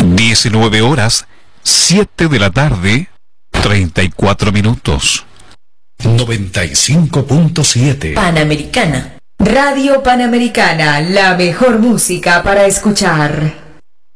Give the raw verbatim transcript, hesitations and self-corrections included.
diecinueve horas, siete de la tarde, treinta y cuatro minutos. noventa y cinco punto siete. Panamericana. Radio Panamericana, la mejor música para escuchar.